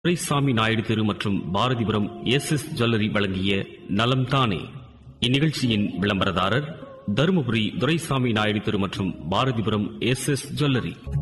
துரைசாமி நாயுடு தெரு மற்றும் Bharathipuram S jewellery வழங்கிய நலம் தானே. இந்நிகழ்ச்சியின் விளம்பரதாரர் தருமபுரி துரைசாமி நாயுடு தெரு மற்றும் பாரதிபுரம் எஸ் ஜுவல்லரி.